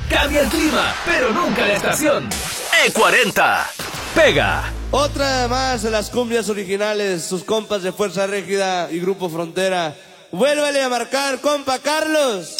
Cambia el clima, pero nunca la estación. E40. Pega. Otra más de las cumbias originales, sus compas de Fuerza Régida y Grupo Frontera. Vuélvale a marcar, compa Carlos.